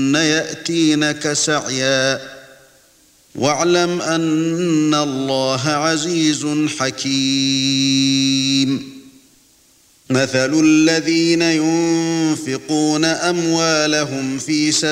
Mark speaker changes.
Speaker 1: يأتينك سعيا واعلم أن الله عزيز حكيم مثل الذين ينفقون أموالهم في سبيل